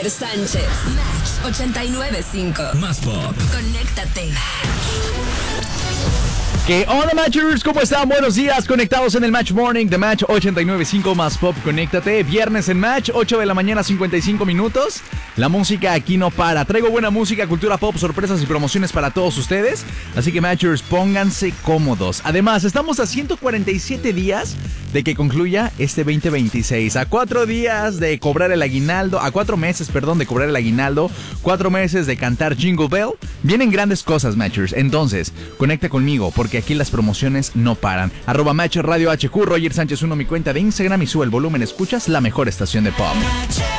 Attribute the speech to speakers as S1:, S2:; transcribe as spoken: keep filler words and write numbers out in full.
S1: Roger Sánchez. Match ochenta y nueve punto cinco.
S2: Más pop.
S1: Conéctate.
S3: ¿Qué onda, Matchers? ¿Cómo están? Buenos días, conectados en el Match Morning de Match ochenta y nueve punto cinco Más Pop, conéctate. Viernes en Match, ocho de la mañana, cincuenta y cinco minutos. La música aquí no para. Traigo buena música, cultura pop, sorpresas y promociones para todos ustedes. Así que, Matchers, pónganse cómodos. Además, estamos a ciento cuarenta y siete días de que concluya este veinte veintiséis. A cuatro días de cobrar el aguinaldo, a cuatro meses, perdón, de cobrar el aguinaldo, cuatro meses de cantar Jingle Bell. Vienen grandes cosas, Matchers. Entonces, conecta conmigo, porque aquí las promociones no paran. Arroba Match Radio H Q, Roger Sánchez uno, mi cuenta de Instagram, y sube el volumen. Escuchas la mejor estación de pop.